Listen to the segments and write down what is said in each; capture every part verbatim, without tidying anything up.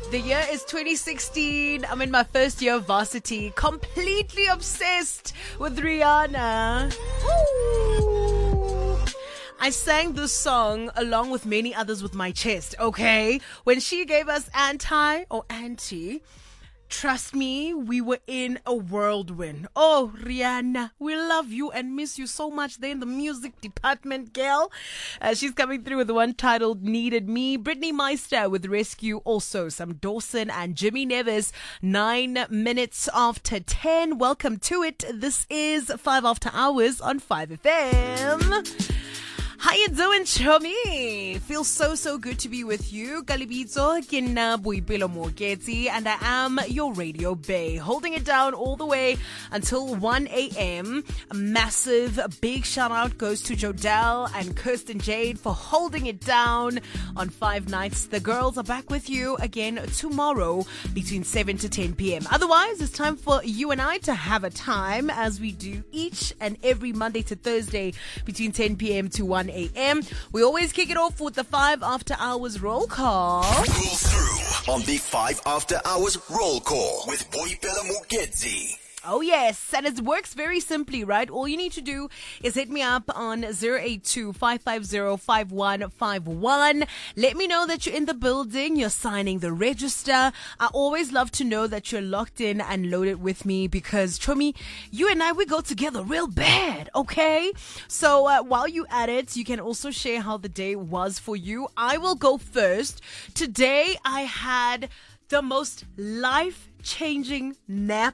The year is twenty sixteen. I'm in my first year of varsity. Completely obsessed with Rihanna. Ooh. I sang this song along with many others with my chest, okay? When she gave us Anti or Anti, trust me, we were in a whirlwind. Oh, Rihanna, we love you and miss you so much there in the music department, girl. Uh, she's coming through with one titled Needed Me. Brittany Meister with Rescue. Also, some Dawson and Jimmy Nevis. Nine minutes after ten. Welcome to it. This is Five After Hours on five F M. How you doing, Chomi? Feels so, so good to be with you. Kalibitso, ke nna Boipelo Moketsi, and I am your radio bae, holding it down all the way until one a.m. A massive, big shout out goes to Jodelle and Kirsten Jade for holding it down on five nights. The girls are back with you again tomorrow between seven to ten p.m. Otherwise, it's time for you and I to have a time as we do each and every Monday to Thursday between ten p.m. to one a.m. We always kick it off with the five After Hours roll call. Roll through on the five After Hours roll call with Boipelo Moketsi. Oh yes, and it works very simply, right? All you need to do is hit me up on zero eight two, five five zero, five one five one. Let me know that you're in the building, you're signing the register. I always love to know that you're locked in and loaded with me because, Chomi, you and I, we go together real bad, okay? So uh, while you at it, you can also share how the day was for you. I will go first. Today, I had the most life-changing nap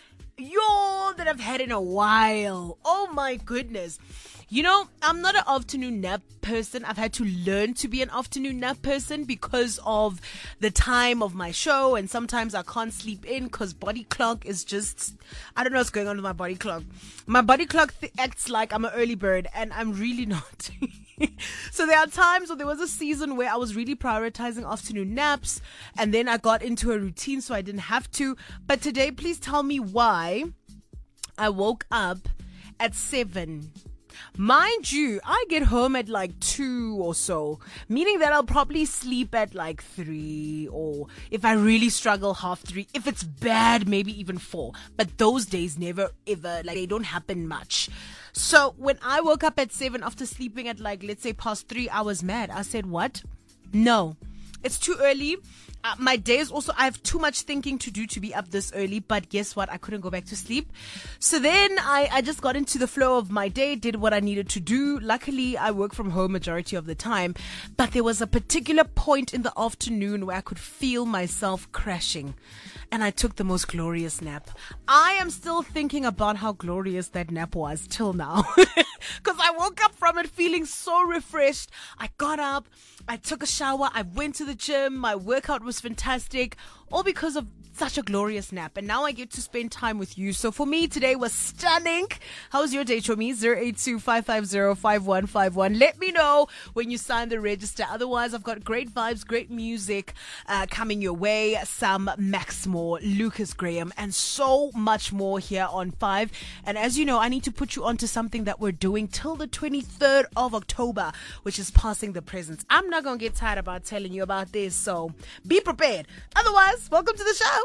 Yo, that I've had in a while. Oh my goodness. You know, I'm not an afternoon nap person. I've had to learn to be an afternoon nap person because of the time of my show. And sometimes I can't sleep in because body clock is just, I don't know what's going on with my body clock. My body clock th- acts like I'm an early bird and I'm really not. So there are times, or there was a season where I was really prioritizing afternoon naps and then I got into a routine so I didn't have to. But today, please tell me why I woke up at seven. Mind you, I get home at like two or so, meaning that I'll probably sleep at like three, or if I really struggle, half three. If it's bad, maybe even four. But those days never ever, like they don't happen much. So when I woke up at seven after sleeping at like, let's say past three hours mad, I said, what? No, it's too early. Uh, my days also, I have too much thinking to do to be up this early, but guess what? I couldn't go back to sleep. So then I, I just got into the flow of my day, did what I needed to do. Luckily, I work from home majority of the time, but there was a particular point in the afternoon where I could feel myself crashing. And I took the most glorious nap. I am still thinking about how glorious that nap was till now. Because I woke up from it feeling so refreshed. I got up, I took a shower, I went to the gym, my workout was fantastic, all because of such a glorious nap. And now I get to spend time with you. So for me, today was stunning. How was your day, Chomi? zero eight two, five five zero, five one five one. Let me know when you sign the register. Otherwise, I've got great vibes, great music uh, coming your way. Sam Maxmore, Lucas Graham, and so much more here on five. And as you know, I need to put you onto something that we're doing till the twenty-third of October, which is passing the presents. I'm not going to get tired about telling you about this, so be prepared. Otherwise, welcome to the show.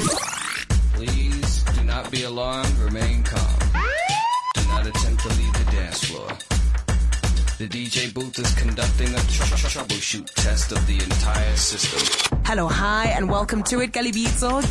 Please do not be alarmed, remain calm. Do not attempt to leave the dance floor. The D J booth is conducting a tr- tr- troubleshoot test of the entire system. Hello, hi, and welcome to it, Kalibitso.